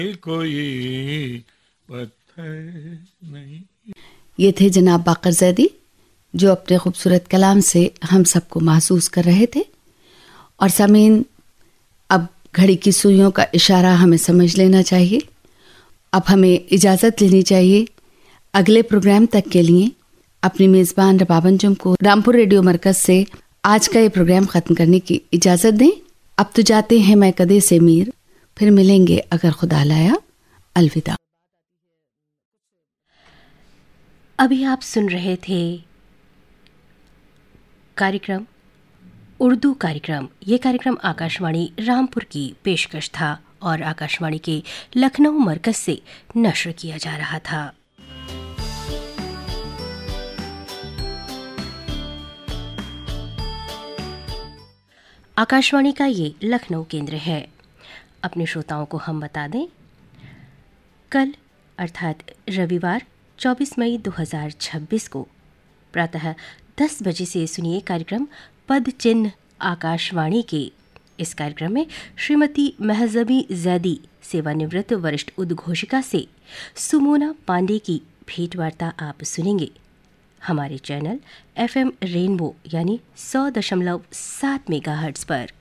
कोई पत्थर नहीं। ये थे जनाब बाकर ज़ैदी, जो अपने खूबसूरत कलाम से हम सबको महसूस कर रहे थे। और सामीन, अब घड़ी की सुइयों का इशारा हमें समझ लेना चाहिए। अब हमें इजाज़त लेनी चाहिए। अगले प्रोग्राम तक के लिए अपनी मेज़बान रबाब अंजुम को रामपुर रेडियो मरकज़ से आज का ये प्रोग्राम ख़त्म करने की इजाज़त दें। अब तो जाते हैं मैं कदे से मीर, फिर मिलेंगे अगर खुदा लाया। अलविदा। अभी आप सुन रहे थे कार्यक्रम उर्दू कार्यक्रम। ये कार्यक्रम आकाशवाणी रामपुर की पेशकश था और आकाशवाणी के लखनऊ मरकज से नश्र किया जा रहा था। आकाशवाणी का ये लखनऊ केंद्र है। अपने श्रोताओं को हम बता दें, कल अर्थात रविवार 24 मई 2026 को प्रातः 10 बजे से सुनिए कार्यक्रम पद चिन्ह आकाशवाणी के। इस कार्यक्रम में श्रीमती महजबी ज़ैदी सेवानिवृत्त वरिष्ठ उद्घोषिका से सुमोना पांडे की भेंटवार्ता आप सुनेंगे। हमारे चैनल FM रेनबो यानी 100.7 मेगाहर्ट्ज़ पर।